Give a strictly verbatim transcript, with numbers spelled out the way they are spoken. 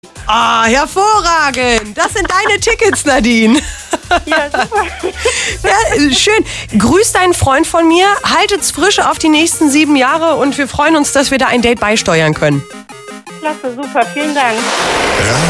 Ah, hervorragend. Das sind deine Tickets, Nadine. Ja, super. Ja, schön. Grüß deinen Freund von mir. Haltet's frisch auf die nächsten sieben Jahre und wir freuen uns, dass wir da ein Date beisteuern können. Klasse, super. Vielen Dank.